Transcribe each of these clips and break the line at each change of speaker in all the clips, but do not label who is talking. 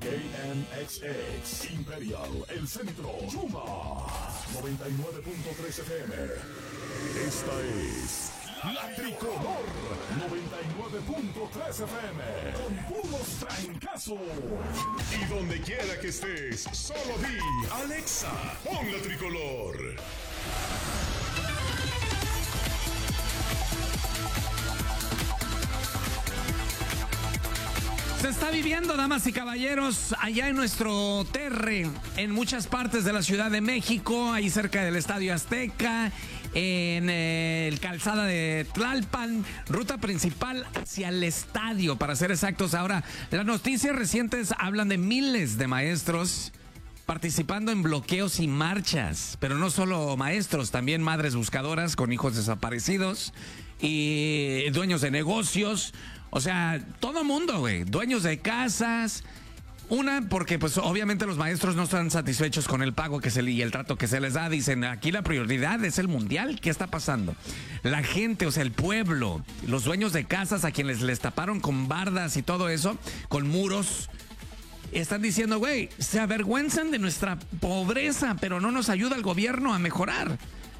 KNXX, Imperial, El Centro, Yuma, 99.3 FM. Esta es La Tricolor, 99.3 FM, con puros trancazos. Y donde quiera que estés, solo di, Alexa, pon La Tricolor.
Se está viviendo, damas y caballeros, allá en nuestro terre, en muchas partes de la Ciudad de México, ahí cerca del Estadio Azteca, en el calzada de Tlalpan, ruta principal hacia el estadio, para ser exactos. Ahora, las noticias recientes hablan de miles de maestros participando en bloqueos y marchas, pero no solo maestros, también madres buscadoras con hijos desaparecidos y dueños de negocios. O sea, todo mundo, güey, dueños de casas. Una, porque pues obviamente los maestros no están satisfechos con el pago y el trato que se les da. Dicen, aquí la prioridad es el mundial. ¿Qué está pasando? La gente, o sea, el pueblo, los dueños de casas a quienes les taparon con bardas y todo eso, con muros, están diciendo, güey, se avergüenzan de nuestra pobreza, pero no nos ayuda el gobierno a mejorar.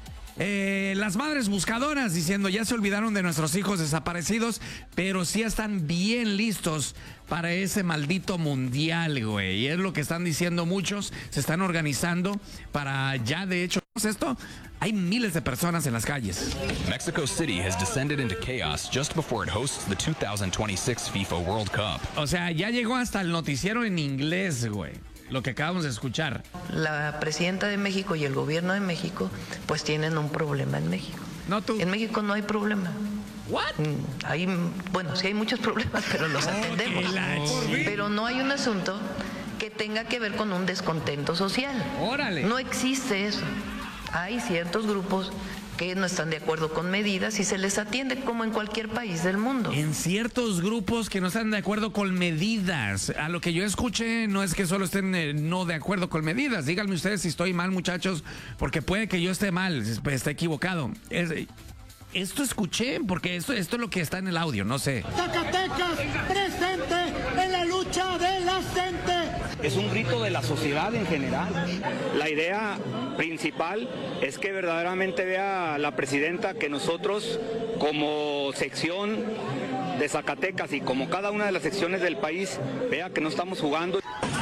Las madres buscadoras diciendo, ya se olvidaron de nuestros hijos desaparecidos, pero sí están bien listos para ese maldito mundial, güey. Y es lo que están diciendo muchos, se están organizando para ya, de hecho, esto, hay miles de personas en las calles.
Mexico City has descended into chaos just before it hosts the 2026 FIFA World Cup.
O sea, ya llegó hasta el noticiero en inglés, güey. Lo que acabamos de escuchar.
La presidenta de México y el gobierno de México pues tienen un problema en México.
No tú.
En México no hay problema.
¿What?
Bueno, sí hay muchos problemas, pero los atendemos. Pero no hay un asunto que tenga que ver con un descontento social.
Órale.
No existe eso. Hay ciertos grupos que no están de acuerdo con medidas y se les atiende como en cualquier país del mundo.
En ciertos grupos que no están de acuerdo con medidas. A lo que yo escuché no es que solo estén no de acuerdo con medidas. Díganme ustedes si estoy mal, muchachos, porque puede que yo esté mal, esté equivocado. Esto escuché, porque esto es lo que está en el audio, no sé.
Zacatecas presente en la lucha de la gente.
Es un grito de la sociedad en general. La idea principal es que verdaderamente vea la presidenta que nosotros como sección de Zacatecas y como cada una de las secciones del país vea que no estamos jugando.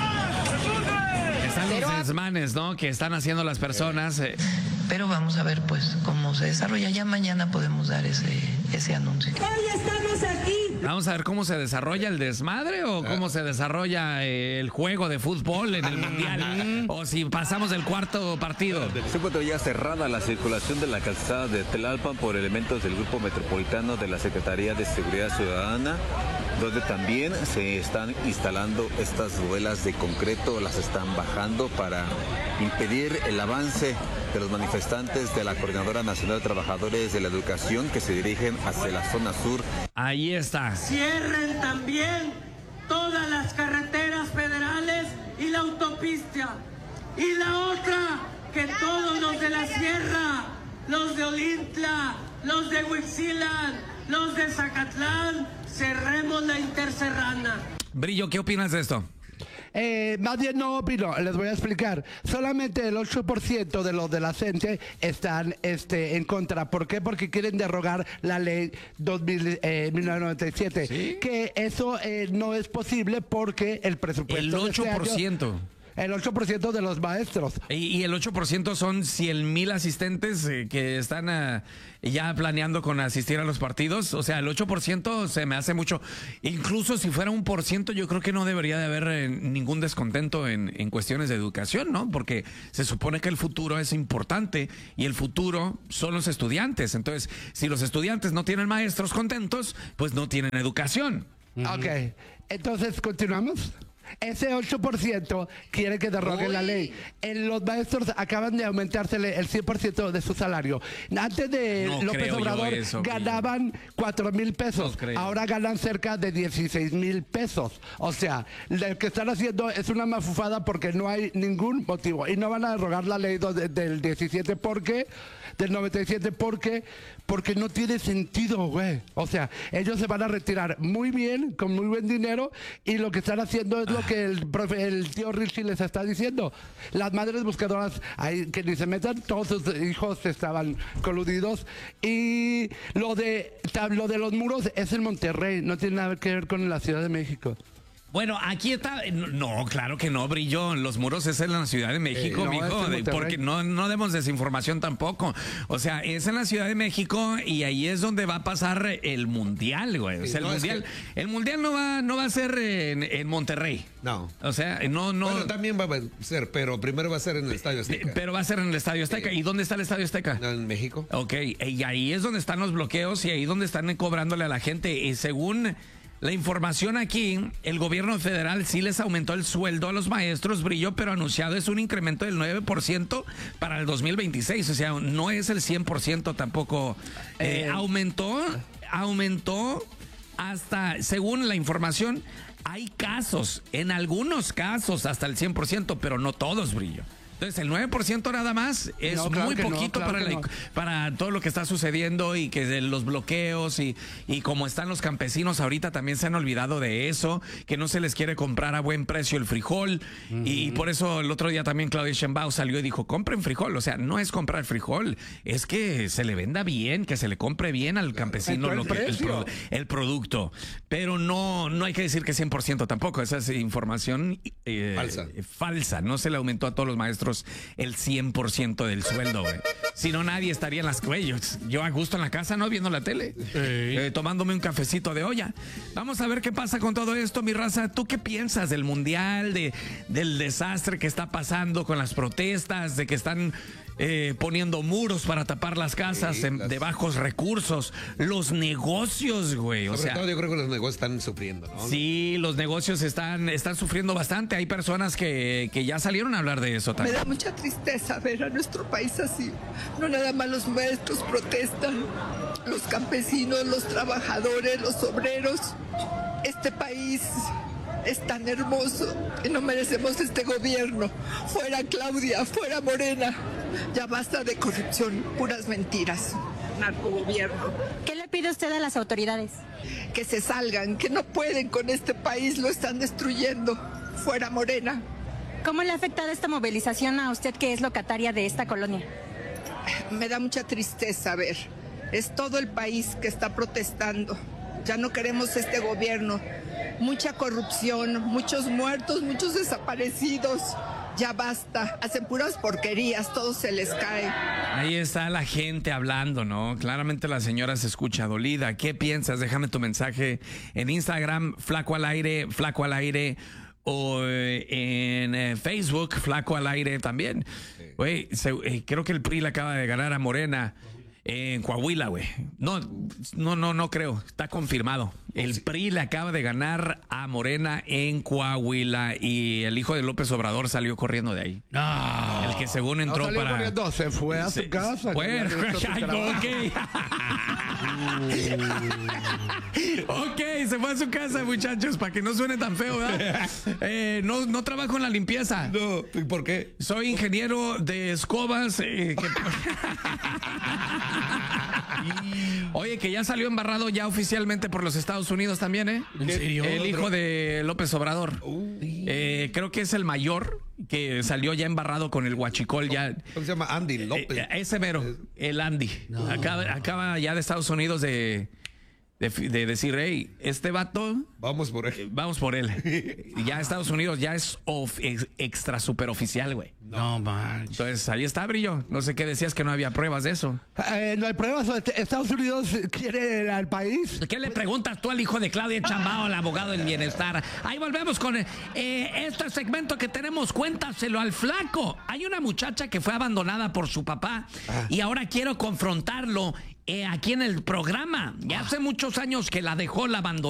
Están los desmanes, ¿no? Que están haciendo las personas.
Pero vamos a ver pues cómo se desarrolla. Ya mañana podemos dar ese anuncio.
Hoy estamos aquí.
Vamos a ver cómo se desarrolla el desmadre o cómo se desarrolla el juego de fútbol en el mundial, o si pasamos del cuarto partido.
Se encuentra ya cerrada la circulación de la calzada de Tlalpan por elementos del Grupo Metropolitano de la Secretaría de Seguridad Ciudadana, donde también se están instalando estas duelas de concreto, las están bajando para impedir el avance de los manifestantes de la Coordinadora Nacional de Trabajadores de la Educación que se dirigen hacia la zona sur.
Ahí está.
Cierren también todas las carreteras federales y la autopista. Y la otra, que todos los de la sierra, los de Olintla, los de Huixquilucan, los de Zacatlán, cerremos la interserrana.
Brillo, ¿qué opinas de esto?
Más bien no opino, les voy a explicar. Solamente el 8% de los de la gente están en contra. ¿Por qué? Porque quieren derogar la ley 1997.
¿Sí?
Que eso no es posible porque el presupuesto
El 8%.
El 8% de los maestros.
Y el 8% son 100,000 asistentes que están ya planeando con asistir a los partidos. O sea, el 8% se me hace mucho. Incluso si fuera 1%, yo creo que no debería de haber ningún descontento en cuestiones de educación, ¿no? Porque se supone que el futuro es importante y el futuro son los estudiantes. Entonces, si los estudiantes no tienen maestros contentos, pues no tienen educación.
Ok, entonces continuamos. Ese 8% quiere que derroguen la ley. Los maestros acaban de aumentársele el 100% de su salario. Antes de López Obrador ganaban 4,000 pesos. Ahora ganan cerca de 16,000 pesos. O sea, lo que están haciendo es una mafufada porque no hay ningún motivo. Y no van a derrogar la ley del 17 porque del 97. Porque no tiene sentido, güey. O sea, ellos se van a retirar muy bien, con muy buen dinero, y lo que están haciendo es lo que el tío Richie les está diciendo. Las madres buscadoras, ahí, que ni se metan, todos sus hijos estaban coludidos. Y lo de los muros es en Monterrey, no tiene nada que ver con la Ciudad de México.
Bueno, aquí está. No, claro que no, Brillo. Los muros es en la Ciudad de México,
no,
mijo. Porque no demos desinformación tampoco. O sea, es en la Ciudad de México y ahí es donde va a pasar el Mundial, güey. O sea, el mundial no va a ser en Monterrey.
No.
O sea, no.
Bueno, también va a ser, pero primero va a ser en el Estadio Azteca.
Pero va a ser en el Estadio Azteca.
Sí.
¿Y dónde está el Estadio Azteca?
No, en México.
Ok, y ahí es donde están los bloqueos y ahí donde están cobrándole a la gente. Y según la información aquí, el gobierno federal sí les aumentó el sueldo a los maestros, Brillo, pero anunciado es un incremento del 9% para el 2026. O sea, no es el 100% tampoco. Aumentó hasta, según la información, hay casos, en algunos casos hasta el 100%, pero no todos, Brillo. Entonces, el 9% nada más es muy poquito para todo lo que está sucediendo y que los bloqueos y como están los campesinos ahorita también se han olvidado de eso, que no se les quiere comprar a buen precio el frijol. Y por eso el otro día también Claudia Sheinbaum salió y dijo, compren frijol. O sea, no es comprar frijol, es que se le venda bien, que se le compre bien al campesino el producto. Pero no hay que decir que 100% tampoco. Esa es información falsa. No se le aumentó a todos los maestros el 100% del sueldo, güey. Si no, nadie estaría en las cuellos. Yo a gusto en la casa, ¿no? Viendo la tele. Tomándome un cafecito de olla. Vamos a ver qué pasa con todo esto, mi raza. ¿Tú qué piensas del mundial, del desastre que está pasando con las protestas, de que están poniendo muros para tapar las casas de bajos recursos, los negocios, güey?
Sobre todo yo creo que los negocios están sufriendo, ¿no?
Sí, los negocios están sufriendo bastante. Hay personas que ya salieron a hablar de eso también.
Me da mucha tristeza ver a nuestro país así. No nada más los maestros protestan, los campesinos, los trabajadores, los obreros. Este país es tan hermoso y no merecemos este gobierno. Fuera Claudia, fuera Morena. Ya basta de corrupción, puras mentiras. Narcogobierno.
¿Qué le pide usted a las autoridades?
Que se salgan, que no pueden con este país, lo están destruyendo. Fuera Morena.
¿Cómo le ha afectado esta movilización a usted, que es locataria de esta colonia?
Me da mucha tristeza ver. Es todo el país que está protestando. Ya no queremos este gobierno. Mucha corrupción, muchos muertos, muchos desaparecidos. Ya basta. Hacen puras porquerías, todo se les cae.
Ahí está la gente hablando, ¿no? Claramente la señora se escucha dolida. ¿Qué piensas? Déjame tu mensaje en Instagram, Flaco al Aire, o en Facebook, Flaco al Aire también. Güey, creo que el PRI le acaba de ganar a Morena en Coahuila, güey. No creo. Está confirmado. El PRI le acaba de ganar a Morena en Coahuila y el hijo de López Obrador salió corriendo de ahí. No. El que según entró
salió corriendo, se fue a su casa.
Ok, se fue a su casa, muchachos, para que no suene tan feo, ¿verdad? No trabajo en la limpieza.
No, ¿y por qué?
Soy ingeniero de escobas. Oye, que ya salió embarrado ya oficialmente por los Estados Unidos también, ¿eh?
¿En serio?
El hijo de López Obrador. Creo que es el mayor que salió ya embarrado con el huachicol. Ya.
¿Cómo se llama? Andy López.
Ese mero, el Andy. No. Acaba ya de Estados Unidos de decir, hey, este vato...
Vamos por él.
Vamos por él. Ya Estados Unidos ya es extra super oficial, güey.
No manches.
Entonces, ahí está, Brillo. No sé qué decías, que no había pruebas de eso.
No hay pruebas. Estados Unidos quiere al país.
¿Qué le preguntas tú al hijo de Claudia Sheinbaum, el abogado del bienestar? Ahí volvemos con este segmento que tenemos. Cuéntaselo al Flaco. Hay una muchacha que fue abandonada por su papá y ahora quiero confrontarlo aquí en el programa. Ya hace muchos años que la dejó, la abandonó.